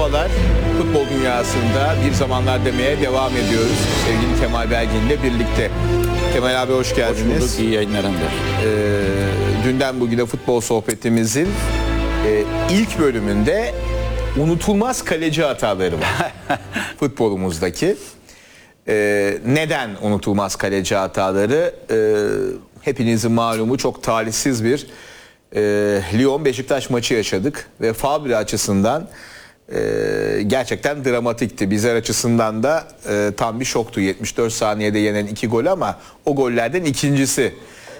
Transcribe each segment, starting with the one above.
Merhabalar. Futbol dünyasında bir zamanlar demeye devam ediyoruz. Sevgili Kemal Belgin ile birlikte. Kemal abi hoş geldiniz. Hoş bulduk, iyi yayınlar Ender. Dünden bugüne futbol sohbetimizin ilk bölümünde unutulmaz kaleci hataları var. Futbolumuzdaki. Neden unutulmaz kaleci hataları? Hepinizin malumu çok talihsiz bir Lyon-Beşiktaş maçı yaşadık ve Fabri açısından gerçekten dramatikti. Bizler açısından da tam bir şoktu. 74 saniyede yenen 2 gol ama o gollerden ikincisi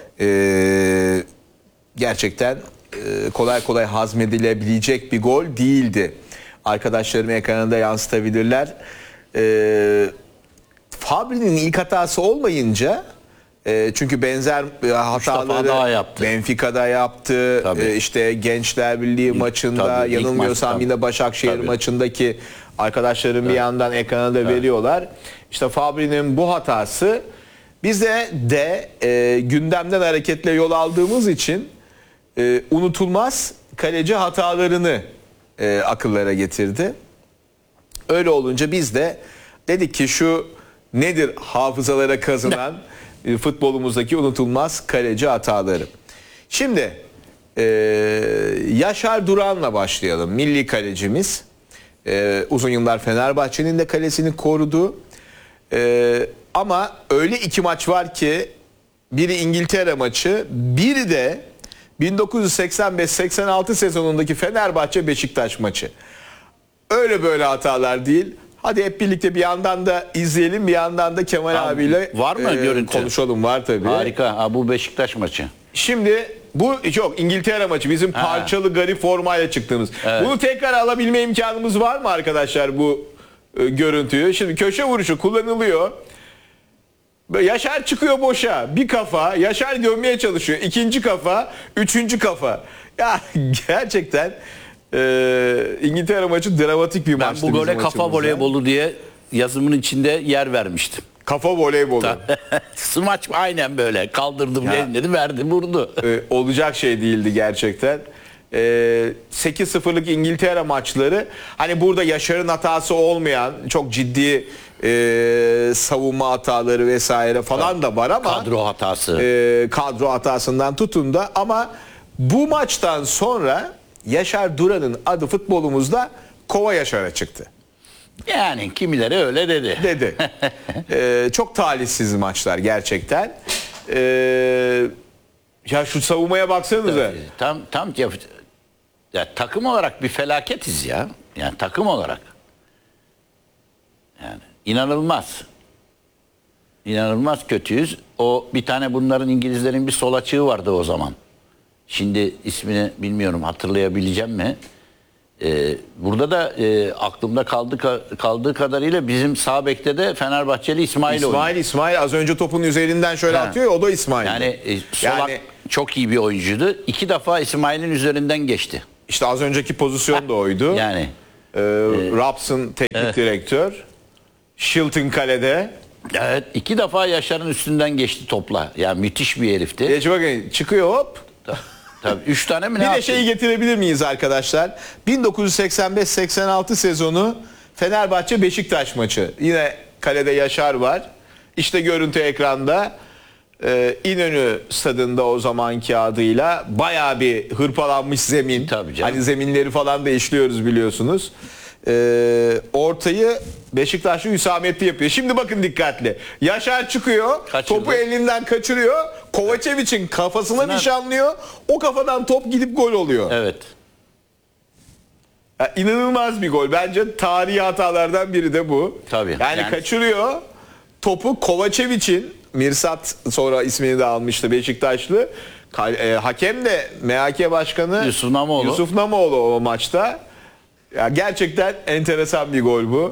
gerçekten kolay kolay hazmedilebilecek bir gol değildi. Arkadaşlarım ekranında yansıtabilirler. Fabri'nin ilk hatası olmayınca çünkü benzer hataları Benfica'da yaptı. İşte Gençler Birliği maçında, yanılmıyorsam yine Başakşehir maçındaki arkadaşlarım bir yandan ekrana da veriyorlar. İşte Fabri'nin bu hatası bize de gündemden hareketle yol aldığımız için unutulmaz kaleci hatalarını akıllara getirdi. Öyle olunca biz de dedik ki şu nedir hafızalara kazınan futbolumuzdaki unutulmaz kaleci hataları. Şimdi Yaşar Duran'la başlayalım. Milli kalecimiz. Uzun yıllar Fenerbahçe'nin de kalesini korudu. Ama öyle 2 maç var ki biri İngiltere maçı, biri de 1985-86 sezonundaki Fenerbahçe-Beşiktaş maçı. Öyle böyle hatalar değil. Hadi hep birlikte bir yandan da izleyelim, bir yandan da Kemal abiyle var mı görüntü? Konuşalım. Var tabii. Harika. Bu Beşiktaş maçı. Şimdi bu yok İngiltere maçı, bizim parçalı garip formayla çıktığımız. Evet. Bunu tekrar alabilme imkanımız var mı arkadaşlar bu görüntüyü? Şimdi köşe vuruşu kullanılıyor. Yaşar çıkıyor boşa. Bir kafa. Yaşar gömmeye çalışıyor. İkinci kafa. Üçüncü kafa. Ya gerçekten İngiltere maçı dramatik bir maçtı. Ben bu gole kafa voleybolu diye yazımın içinde yer vermiştim. Kafa voleybolu. Smaç aynen böyle. Kaldırdım dedi, verdi, vurdu. Olacak şey değildi gerçekten. 8-0'lık İngiltere maçları, hani burada Yaşar'ın hatası olmayan çok ciddi savunma hataları vesaire falan da var ama kadro hatası. Kadro hatasından tutun da, ama bu maçtan sonra Yaşar Duran'ın adı futbolumuzda Kova Yaşar'a çıktı. Yani kimileri öyle dedi. Çok talihsiz maçlar gerçekten. Ya şu savunmaya baksanıza. Tam ya takım olarak bir felaketiz ya. Yani takım olarak. Yani inanılmaz. İnanılmaz kötüyüz. O bir tane bunların İngilizlerin bir sol açığı vardı o zaman. Şimdi ismini bilmiyorum, hatırlayabileceğim mi? Burada da aklımda kaldığı kadarıyla bizim sağ bekte de Fenerbahçeli İsmail az önce topun üzerinden şöyle atıyor ya, o da İsmail. Yani Solak çok iyi bir oyuncuydu. 2 defa İsmail'in üzerinden geçti. İşte az önceki pozisyon da oydu. Yani Robson teknik direktör. Shilton kalede. Evet, 2 defa Yaşar'ın üstünden geçti topla. Yani müthiş bir herifti. Bakın çıkıyor hop. Tabii 3 tane mi ne Bir yaptı? de şeyi getirebilir miyiz arkadaşlar? 1985-86 sezonu Fenerbahçe Beşiktaş maçı. Yine kalede Yaşar var. İşte görüntü ekranda. İnönü stadında o zamanki adıyla bayağı bir hırpalanmış zemin. Tabii canım. Hani zeminleri falan da işliyoruz biliyorsunuz. Ortayı Beşiktaşlı Hüsamettin yapıyor. Şimdi bakın dikkatli. Yaşar çıkıyor. Kaçırdı. Topu elinden kaçırıyor. Kovacevic'in kafasına nişanlıyor. O kafadan top gidip gol oluyor. Evet. İnanılmaz bir gol. Bence tarihi hatalardan biri de bu. Tabii. Yani kaçırıyor. Topu Kovacevic'in, Mirsat sonra ismini de almıştı Beşiktaşlı. Hakem de MHK Başkanı Yusuf Namoğlu o maçta. Ya gerçekten enteresan bir gol bu.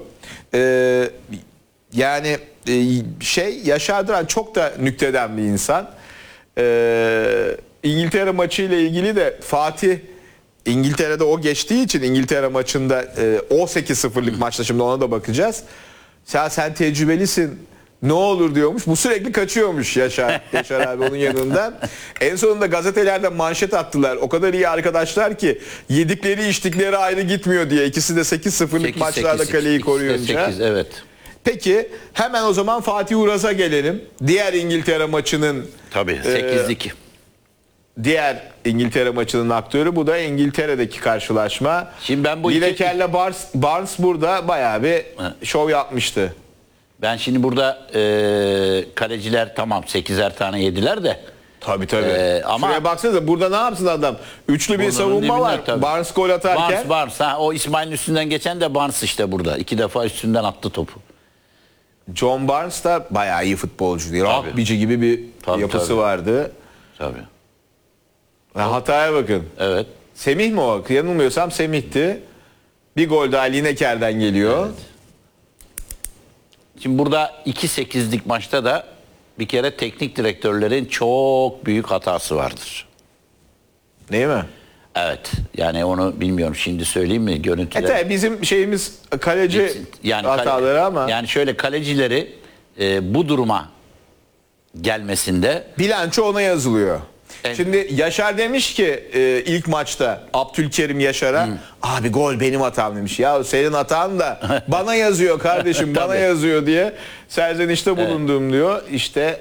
Yani Yaşar Duran çok da nükteden bir insan. İngiltere maçı ile ilgili de Fatih, İngiltere'de o geçtiği için İngiltere maçında o 8-0'lık maçta, şimdi ona da bakacağız. Sen tecrübelisin. Ne olur diyormuş. Bu sürekli kaçıyormuş Yaşar abi onun yanından. En sonunda gazetelerde manşet attılar. O kadar iyi arkadaşlar ki yedikleri içtikleri ayrı gitmiyor diye. İkisi de 8-0'lık maçlarda kaleyi koruyunca. 8, evet. Peki hemen o zaman Fatih Uraz'a gelelim. Diğer İngiltere maçının Tabii 8'lik. Diğer İngiltere maçının aktörü. Bu da İngiltere'deki karşılaşma. Şimdi ben bu Lineker'le Barnes burada bayağı bir şov yapmıştı. Ben şimdi burada kaleciler tamam 8'er tane yediler de. Tabii tabii. Ama şuraya baksanıza burada ne yapsın adam? Üçlü bir savunma var. Tabii. Barnes gol atarken. Barnes. Ha, o İsmail'in üstünden geçen de Barnes işte burada. 2 defa üstünden attı topu. John Barnes da bayağı iyi futbolcu. Rugbyci gibi bir yapısı tabii. vardı. Tabii. Ve hataya bakın. Evet. Semih mi o? Yanılmıyorsam Semih'ti. Bir gol daha Lineker'den geliyor. Evet. Şimdi burada 2-8'lik maçta da bir kere teknik direktörlerin çok büyük hatası vardır. Değil mi? Evet. Yani onu bilmiyorum şimdi söyleyeyim mi görüntüler. Tabii bizim şeyimiz kaleci hataları ama. Yani şöyle kalecileri bu duruma gelmesinde Bilanço ona yazılıyor. Evet. Şimdi Yaşar demiş ki ilk maçta Abdülkerim Yaşar'a abi gol benim hatam demiş. Ya senin hatan da bana yazıyor kardeşim bana Tabii. yazıyor diye serzenişte bulundum diyor. İşte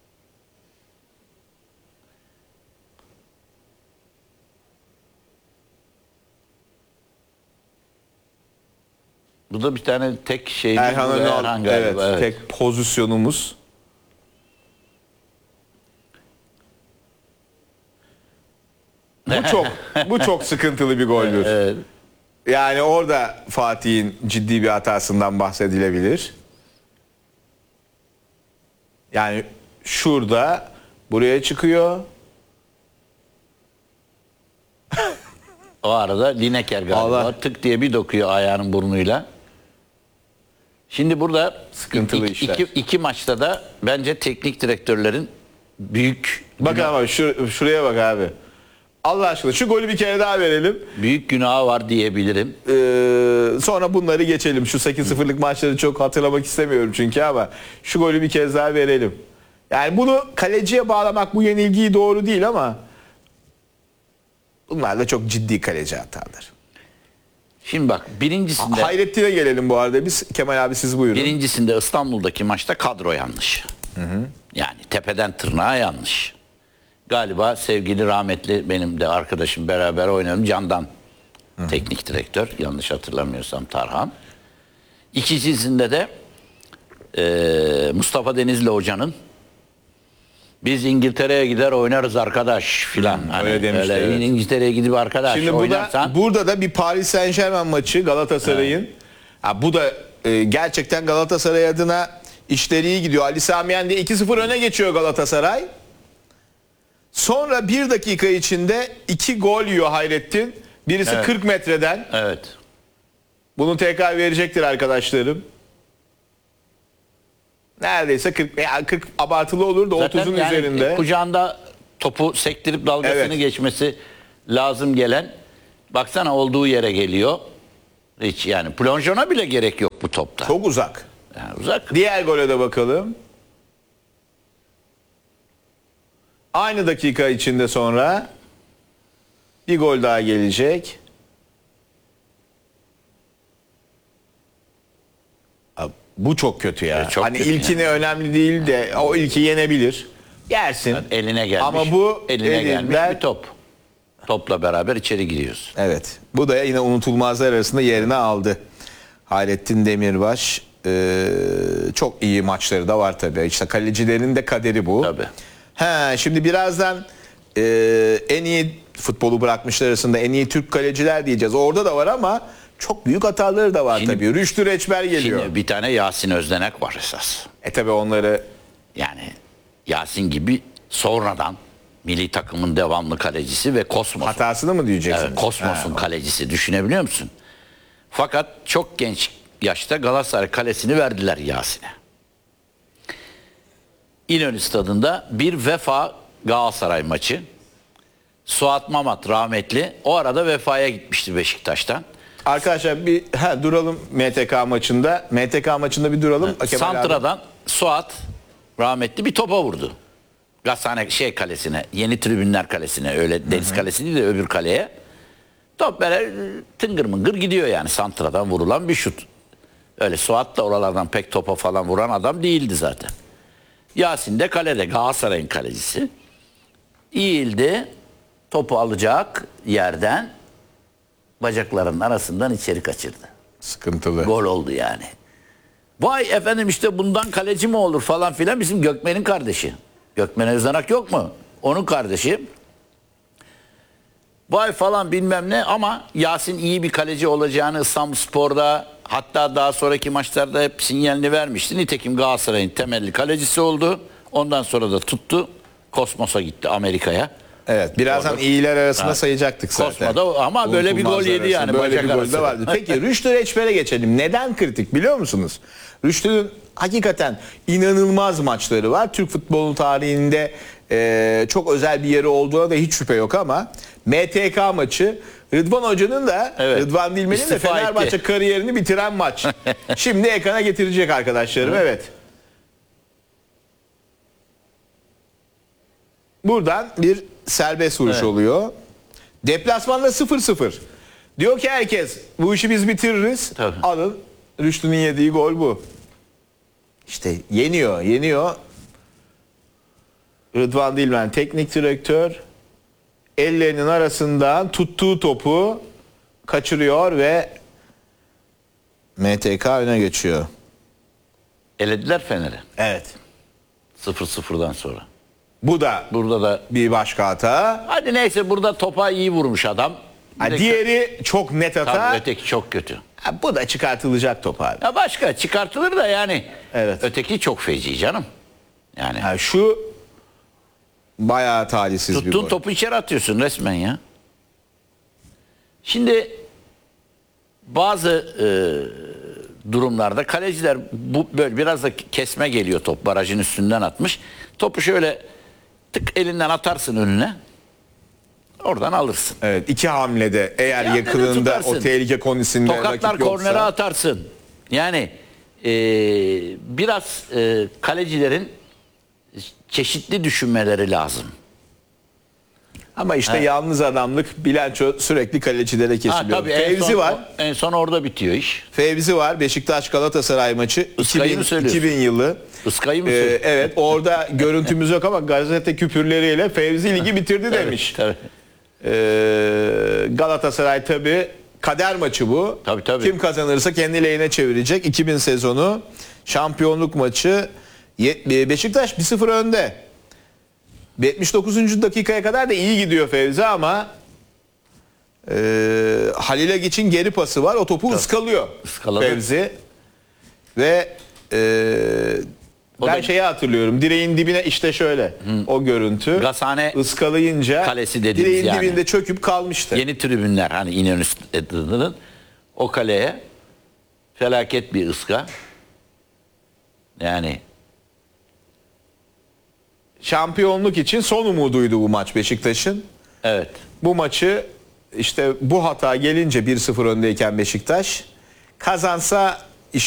bu da bir tane tek şey. Erhan Önal galiba. evet, tek pozisyonumuz. Bu çok sıkıntılı bir goldür. Evet. Yani orada Fatih'in ciddi bir hatasından bahsedilebilir. Yani şurada buraya çıkıyor. O arada Lineker galiba Allah. tık diye bir dokuyor ayağının burnuyla. Şimdi burada Sıkıntılı işler. iki maçta da bence teknik direktörlerin büyük Bak ama şuraya bak abi. Allah aşkına şu golü bir kere daha verelim. büyük günahı var diyebilirim. Sonra bunları geçelim. Şu 8-0'lık maçları çok hatırlamak istemiyorum çünkü ama şu golü bir kez daha verelim. Yani bunu kaleciye bağlamak bu yenilgiyi doğru değil ama bunlar da çok ciddi kaleci hataları. Şimdi bak birincisinde Hayrettin'e gelelim bu arada biz. Kemal abi siz buyurun. birincisinde İstanbul'daki maçta kadro yanlış. Yani tepeden tırnağa yanlış. Galiba sevgili rahmetli benim de arkadaşım beraber oynadım Candan teknik direktör yanlış hatırlamıyorsam Tarhan. İkincisinde de Mustafa Denizli hocanın biz İngiltere'ye gider oynarız arkadaş filan. öyle demişti, evet. İngiltere'ye gidip arkadaş Şimdi oynarsan. burada da bir Paris Saint-Germain maçı Galatasaray'ın. Ha, bu da gerçekten Galatasaray adına işleri iyi gidiyor. Ali Sami Yen'de 2-0 öne geçiyor Galatasaray. Sonra 1 dakika içinde 2 gol yiyor Hayrettin. Birisi 40 metreden. Evet. Bunu tekrar verecektir arkadaşlarım. Neredeyse 40, yani 40 abartılı olur da 30'un yani üzerinde. kucağında topu sektirip dalgasını Evet. geçmesi lazım gelen baksana olduğu yere geliyor. Hiç yani plonjona bile gerek yok bu topta. Çok uzak. Yani uzak. Diğer gole de bakalım. Aynı dakika içinde sonra bir gol daha gelecek. Bu çok kötü ya. Çok hani kötü ilkini önemli değil de o ilki yenebilir. Yersin. Eline gelmiş. Ama bu eline gelmiş elinden- bir top. Topla beraber içeri giriyorsun. Evet. Bu da yine unutulmazlar arasında yerini aldı. Hayrettin Demirbaş çok iyi maçları da var tabii. İşte kalecilerin de kaderi bu. Tabii. Şimdi birazdan en iyi futbolu bırakmışlar arasında en iyi Türk kaleciler diyeceğiz. Orada da var ama çok büyük hataları da var Şimdi- tabii. Rüştü Reçber geliyor. Şimdi bir tane Yasin Özdenek var esas. Tabii onları Yani Yasin gibi sonradan milli takımın devamlı kalecisi ve Kosmos'un. hatasını mı diyeceksiniz? Evet, Kosmos'un kalecisi düşünebiliyor musun? Fakat çok genç yaşta Galatasaray kalesini verdiler Yasin'e. İnönü Stadı'nda bir Vefa Galatasaray maçı. Suat Mamat rahmetli o arada Vefa'ya gitmişti Beşiktaş'tan. Arkadaşlar bir duralım MTK maçında. MTK maçında bir duralım. Kemal abi. Santra'dan Suat rahmetli bir topa vurdu. Gazhane kalesine, Yeni Tribünler Kalesi'ne, öyle Deniz Kalesi değil de öbür kaleye. Top böyle tıngır mıngır gidiyor yani, santradan vurulan bir şut. Öyle Suat da oralardan pek topa falan vuran adam değildi zaten. Yasin de kalede, Galatasaray'ın kalecisi. Eğildi, topu alacak yerden bacaklarının arasından içeri kaçırdı. Sıkıntılı. Gol oldu yani. Vay efendim, işte bundan kaleci mi olur falan filan, bizim Gökmen'in kardeşi. Gökmen Özanak yok mu? Onun kardeşi. Vay falan bilmem ne, ama Yasin iyi bir kaleci olacağını İstanbulspor'da, hatta daha sonraki maçlarda hep sinyalini vermişti. Nitekim Galatasaray'ın temelli kalecisi oldu. Ondan sonra da tuttu. Kosmos'a gitti, Amerika'ya. Evet, birazdan Orada, iyiler arasında sayacaktık zaten. Kosmo'da, ama böyle bir gol Unutulmazlar yedi yani. arasında. Böyle bir bacak gol de arası. vardı. Peki Rüştü Reçber'e geçelim. Neden kritik biliyor musunuz? Rüştü'nün hakikaten inanılmaz maçları var. Türk futbolu tarihinde çok özel bir yeri olduğuna da hiç şüphe yok, ama MTK maçı Rıdvan Hoca'nın da, Evet, Rıdvan Dilmen'in de istifa Fenerbahçe etti. kariyerini bitiren maç. Şimdi ekrana getirecek arkadaşlarım. Evet. Buradan bir serbest vuruş oluyor. Deplasmanda 0-0. Diyor ki herkes, bu işi biz bitiririz. Tabii. Alın, Rüştü'nün yediği gol bu. İşte yeniyor. Rıdvan Dilmen teknik direktör ellerinin arasından tuttuğu topu kaçırıyor ve MTK öne geçiyor. Elediler Fener'i. Evet. 0-0'dan sonra. Bu da Burada da bir başka hata. hadi neyse, burada topa iyi vurmuş adam. Ha, diğeri çok net hata. Tabii, öteki çok kötü. Ha, bu da çıkartılacak top abi. Ya başka çıkartılır da yani. Evet. Öteki çok feci canım. Yani Ha, şu bayağı talihsiz bir tuttuğun gol. topu içeri atıyorsun resmen ya. Şimdi bazı durumlarda kaleciler bu böyle biraz da kesme geliyor, top barajın üstünden atmış. Topu şöyle tık elinden atarsın önüne. Oradan alırsın. Evet, iki hamlede eğer Yani yakınında tutarsın. o tehlike kondisinde Tokatlar, rakip yoksa. kornere atarsın. Yani biraz kalecilerin çeşitli düşünmeleri lazım. Ama işte yalnız adamlık bilanço sürekli kalecilere kesiliyor. Tabii, Fevzi var. En son orada bitiyor iş. Fevzi var. Beşiktaş Galatasaray maçı Iskay'ı mı söylüyorsun? 2000 yılı. Iskay'ı mı söylüyorsun? Evet, orada görüntümüz yok ama gazete küpürleriyle Fevzi ligi bitirdi demiş. Tabii. Galatasaray tabii kader maçı bu. Tabii. Kim kazanırsa kendi lehine çevirecek. 2000 sezonu şampiyonluk maçı. Beşiktaş 1-0 önde. 79. dakikaya kadar da iyi gidiyor Fevzi, ama Halil Agic'in geri pası var. O topu ıskalıyor Iskaladı. Fevzi. Ve ben da- şeyi hatırlıyorum. Direğin dibine işte şöyle o görüntü. Gazhane ıskalayınca kalesi dediğimiz direğin yani. dibinde çöküp kalmıştı. Yeni tribünler, hani İnönü Stadı'nın o kaleye felaket bir ıska. Yani Şampiyonluk için son umuduydu bu maç Beşiktaş'ın. evet. Bu maçı işte bu hata gelince 1-0 öndeyken Beşiktaş kazansa